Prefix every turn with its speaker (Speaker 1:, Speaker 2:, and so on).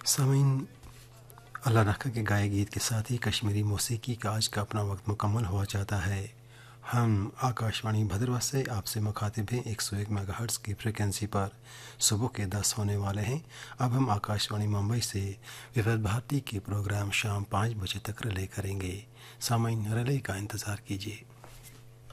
Speaker 1: सामीन, अल्लाह रखा के गाए गीत के साथ ही कश्मीरी मौसीकी का आज का अपना वक्त मुकम्मल हुआ जाता है। हम आकाशवाणी भद्रवाह से आपसे मुखातिब हैं 101 मेगाहर्ट्ज़ की फ्रिक्वेंसी पर। सुबह के 10 होने वाले हैं। अब हम आकाशवाणी मुंबई से विविध भारती के प्रोग्राम शाम 5 बजे तक रिले करेंगे। सामीन, रिले का इंतज़ार कीजिए।